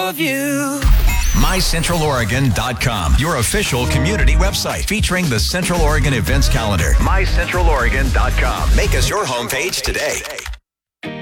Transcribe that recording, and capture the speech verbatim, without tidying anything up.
of you. my central oregon dot com, your official community website featuring the Central Oregon events calendar. my central oregon dot com. Make us your homepage today.